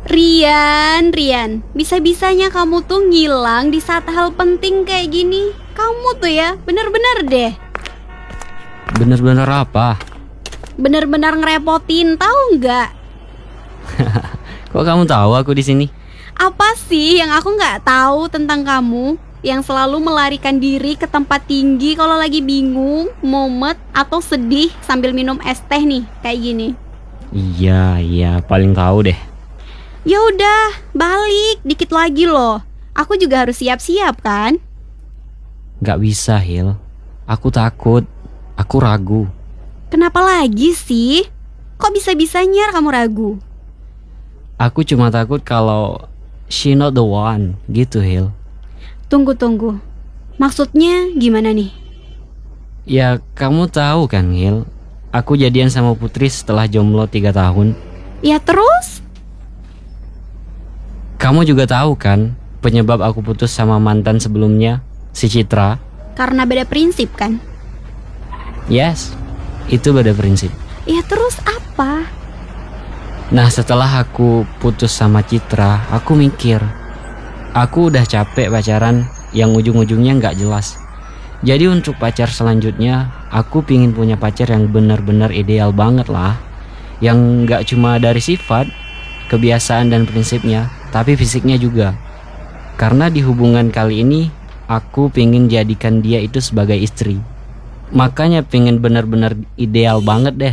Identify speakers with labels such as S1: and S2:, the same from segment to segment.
S1: Rian, bisa-bisanya kamu tuh ngilang di saat hal penting kayak gini. Kamu tuh ya, bener-bener deh.
S2: Bener-bener apa?
S1: Bener-bener ngerepotin, tahu nggak?
S2: Kok kamu tahu aku di sini?
S1: Apa sih yang aku nggak tahu tentang kamu? Yang selalu melarikan diri ke tempat tinggi kalau lagi bingung, mumet, atau sedih sambil minum es teh nih, kayak gini.
S2: Iya, paling tahu deh.
S1: Ya udah, balik dikit lagi loh. Aku juga harus siap-siap kan?
S2: Gak bisa, Hil. Aku takut. Aku ragu.
S1: Kenapa lagi sih? Kok bisa-bisanya kamu ragu?
S2: Aku cuma takut kalau she not the one, gitu, Hil.
S1: Tunggu. Maksudnya gimana nih?
S2: Ya, kamu tahu kan, Hil. Aku jadian sama Putri setelah jomblo 3 tahun.
S1: Ya terus?
S2: Kamu juga tahu kan penyebab aku putus sama mantan sebelumnya, si Citra?
S1: Karena beda prinsip kan?
S2: Yes, itu beda prinsip.
S1: Ya terus apa?
S2: Nah, setelah aku putus sama Citra, aku mikir, aku udah capek pacaran yang ujung-ujungnya gak jelas. Jadi untuk pacar selanjutnya, aku pingin punya pacar yang benar-benar ideal banget lah. Yang gak cuma dari sifat, kebiasaan dan prinsipnya, tapi fisiknya juga. Karena di hubungan kali ini, aku pingin jadikan dia itu sebagai istri. Makanya pingin benar-benar ideal banget deh.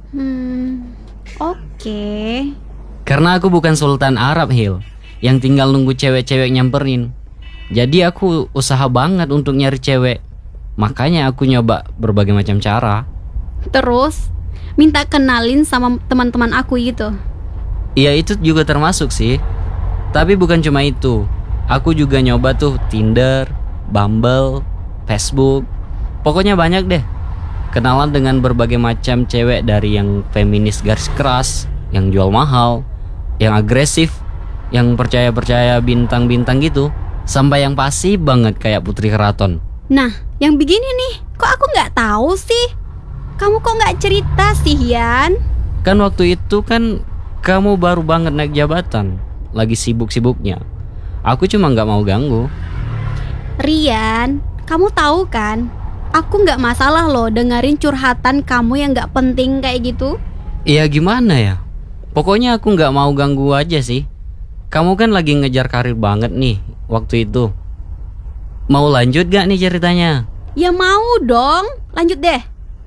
S1: Oke.
S2: Karena aku bukan Sultan Arab, Hil, yang tinggal nunggu cewek-cewek nyamperin. Jadi aku usaha banget untuk nyari cewek. Makanya aku nyoba berbagai macam cara.
S1: Terus minta kenalin sama teman-teman aku gitu.
S2: Iya, itu juga termasuk sih. Tapi bukan cuma itu. Aku juga nyoba tuh Tinder, Bumble, Facebook. Pokoknya banyak deh. Kenalan dengan berbagai macam cewek, dari yang feminis garis keras, yang jual mahal, yang agresif, yang percaya-percaya bintang-bintang gitu, sampai yang pasif banget kayak Putri Keraton.
S1: Nah, yang begini nih, kok aku nggak tahu sih? Kamu kok nggak cerita sih, Yan?
S2: Kan waktu itu kan kamu baru banget naik jabatan, lagi sibuk-sibuknya. Aku cuma nggak mau ganggu.
S1: Rian, kamu tahu kan? Aku nggak masalah loh dengerin curhatan kamu yang nggak penting kayak gitu.
S2: Iya, gimana ya? Pokoknya aku nggak mau ganggu aja sih. Kamu kan lagi ngejar karir banget nih waktu itu. Mau lanjut gak nih ceritanya?
S1: Ya mau dong, lanjut deh.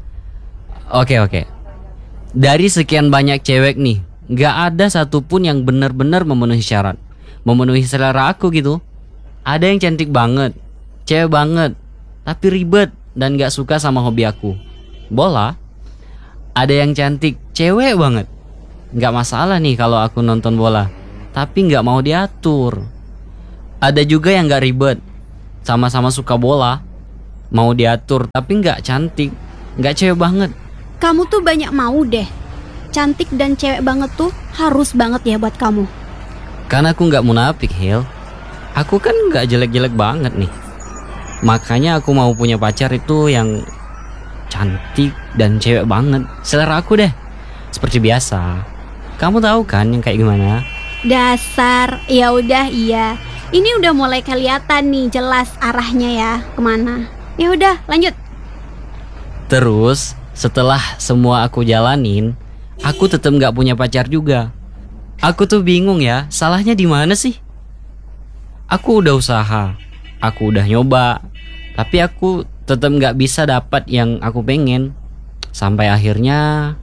S2: Oke. Dari sekian banyak cewek nih, gak ada satupun yang benar-benar memenuhi syarat, memenuhi selera aku gitu. Ada yang cantik banget, cewek banget, tapi ribet dan gak suka sama hobi aku, bola. Ada yang cantik, cewek banget, gak masalah nih kalau aku nonton bola, tapi gak mau diatur. Ada juga yang gak ribet, sama-sama suka bola, mau diatur tapi gak cantik, gak cewek banget.
S1: Kamu tuh banyak mau deh. Cantik dan cewek banget tuh harus banget ya buat kamu.
S2: Karena aku gak munafik, Hil. Aku kan gak jelek-jelek banget nih. Makanya aku mau punya pacar itu yang cantik dan cewek banget, selera aku deh. Seperti biasa. Kamu tahu kan yang kayak gimana?
S1: Dasar, ya udah iya. Ini udah mulai kelihatan nih jelas arahnya ya kemana. Ya udah lanjut.
S2: Terus setelah semua aku jalanin, aku tetap gak punya pacar juga. Aku tuh bingung ya, salahnya di mana sih? Aku udah usaha, aku udah nyoba, tapi aku tetap gak bisa dapat yang aku pengen. Sampai akhirnya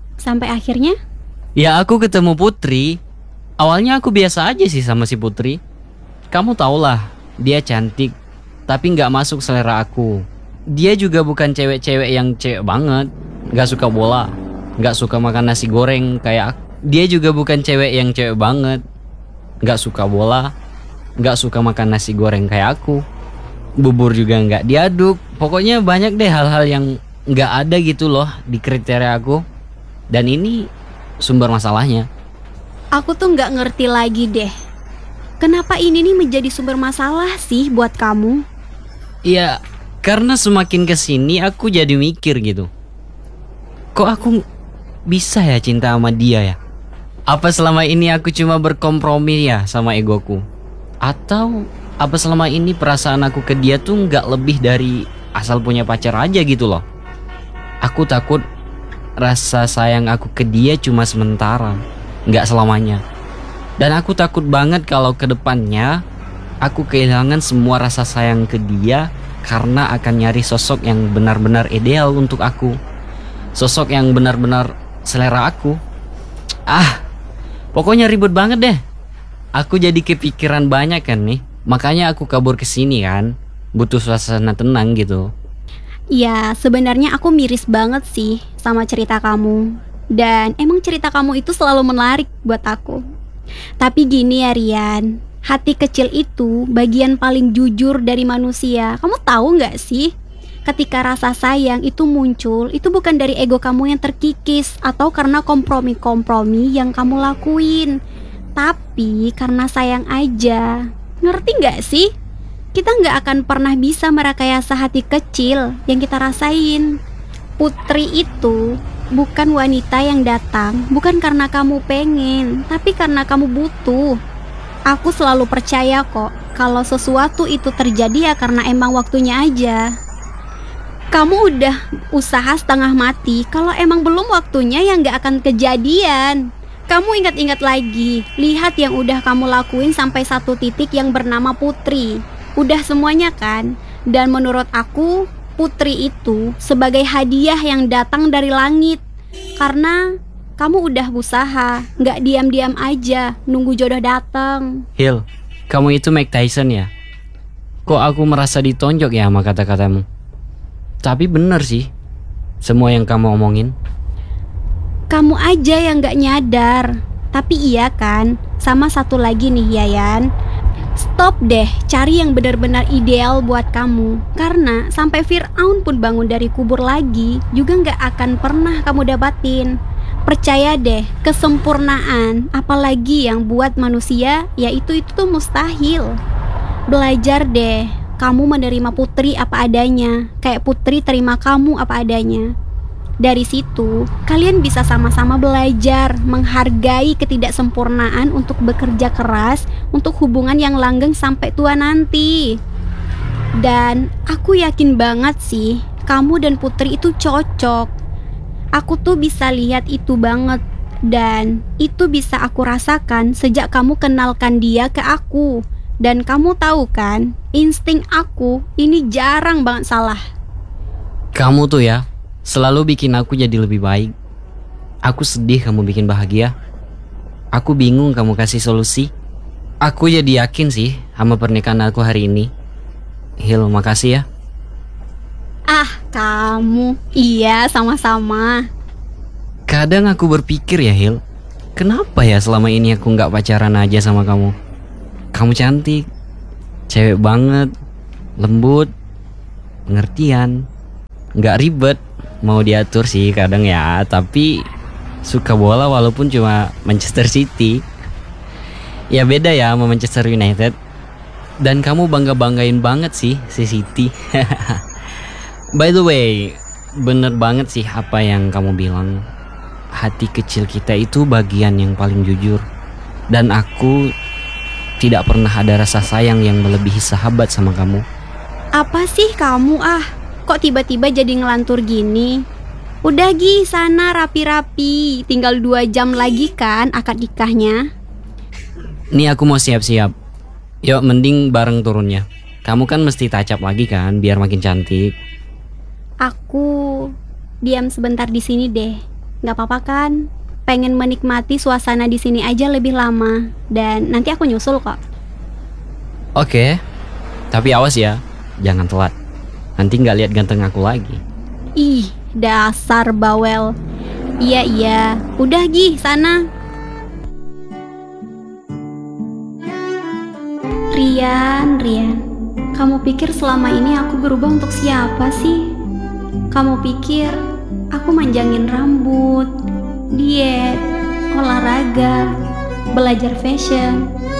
S2: ya aku ketemu Putri. Awalnya aku biasa aja sih sama si Putri. Kamu tau lah, dia cantik, tapi gak masuk selera aku. Dia juga bukan cewek-cewek yang cewek banget, gak suka bola, gak suka makan nasi goreng kayak aku. Dia juga bukan cewek yang cewek banget, gak suka bola, gak suka makan nasi goreng kayak aku. Bubur juga gak diaduk. Pokoknya banyak deh hal-hal yang gak ada gitu loh di kriteria aku. Dan ini sumber masalahnya.
S1: Aku tuh gak ngerti lagi deh. Kenapa ini nih menjadi sumber masalah sih buat kamu?
S2: Ya, karena semakin kesini aku jadi mikir gitu. Kok aku bisa ya cinta sama dia ya? Apa selama ini aku cuma berkompromi ya sama egoku? Atau apa selama ini perasaan aku ke dia tuh nggak lebih dari asal punya pacar aja gitu loh? Aku takut rasa sayang aku ke dia cuma sementara, nggak selamanya. Dan aku takut banget kalau ke depannya aku kehilangan semua rasa sayang ke dia karena akan nyari sosok yang benar-benar ideal untuk aku. Sosok yang benar-benar selera aku. Pokoknya ribet banget deh. Aku jadi kepikiran banyak kan nih. Makanya aku kabur ke sini kan. Butuh suasana tenang gitu.
S1: Ya, sebenarnya aku miris banget sih sama cerita kamu. Dan emang cerita kamu itu selalu menarik buat aku. Tapi gini ya Rian, hati kecil itu bagian paling jujur dari manusia. Kamu tahu gak sih? Ketika rasa sayang itu muncul, itu bukan dari ego kamu yang terkikis atau karena kompromi-kompromi yang kamu lakuin, tapi karena sayang aja. Ngerti gak sih? Kita gak akan pernah bisa merekayasa hati kecil yang kita rasain. Putri itu bukan wanita yang datang bukan karena kamu pengen, tapi karena kamu butuh. Aku selalu percaya kok kalau sesuatu itu terjadi ya karena emang waktunya aja. Kamu udah usaha setengah mati, kalau emang belum waktunya ya nggak akan kejadian. Kamu ingat-ingat lagi, lihat yang udah kamu lakuin sampai satu titik yang bernama Putri. Udah semuanya kan? Dan menurut aku, Putri itu sebagai hadiah yang datang dari langit. Karena kamu udah usaha, nggak diam-diam aja nunggu jodoh datang.
S2: Hil, kamu itu Mike Tyson ya? Kok aku merasa ditonjok ya sama kata-katamu? Tapi bener sih semua yang kamu omongin.
S1: Kamu aja yang gak nyadar. Tapi iya kan. Sama satu lagi nih Yayan, stop deh cari yang benar-benar ideal buat kamu. Karena sampai Fir'aun pun bangun dari kubur lagi juga gak akan pernah kamu dapatin. Percaya deh, kesempurnaan apalagi yang buat manusia, yaitu itu tuh mustahil. Belajar deh kamu menerima Putri apa adanya, kayak Putri terima kamu apa adanya. Dari situ, kalian bisa sama-sama belajar menghargai ketidaksempurnaan untuk bekerja keras untuk hubungan yang langgeng sampai tua nanti. Dan aku yakin banget sih, kamu dan Putri itu cocok. Aku tuh bisa lihat itu banget. Dan itu bisa aku rasakan sejak kamu kenalkan dia ke aku. Dan kamu tahu kan, insting aku ini jarang banget salah.
S2: Kamu tuh ya, selalu bikin aku jadi lebih baik. Aku sedih kamu bikin bahagia. Aku bingung kamu kasih solusi. Aku jadi yakin sih sama pernikahan aku hari ini. Hil, makasih ya.
S1: Kamu. Iya, sama-sama.
S2: Kadang aku berpikir ya Hil, kenapa ya selama ini aku gak pacaran aja sama kamu? Kamu cantik, cewek banget, lembut, pengertian, gak ribet, mau diatur sih kadang ya, tapi suka bola walaupun cuma Manchester City. Ya beda ya sama Manchester United. Dan kamu bangga-banggain banget sih si City. By the way, bener banget sih apa yang kamu bilang. Hati kecil kita itu bagian yang paling jujur. Dan aku tidak pernah ada rasa sayang yang melebihi sahabat sama kamu.
S1: Apa sih kamu kok tiba-tiba jadi ngelantur gini? Udah Gi, sana rapi-rapi. Tinggal 2 jam lagi kan akad nikahnya.
S2: Nih aku mau siap-siap. Yuk mending bareng turunnya. Kamu kan mesti touch up lagi kan biar makin cantik.
S1: Aku diam sebentar di sini deh. Gak apa-apa kan? Pengen menikmati suasana di sini aja lebih lama. Dan nanti aku nyusul kok.
S2: Oke. Tapi awas ya, jangan telat. Nanti nggak lihat ganteng aku lagi.
S1: Ih, dasar bawel. Iya, udah Gi, sana. Rian, kamu pikir selama ini aku berubah untuk siapa sih? Kamu pikir aku manjangin rambut, diet, olahraga, belajar fashion,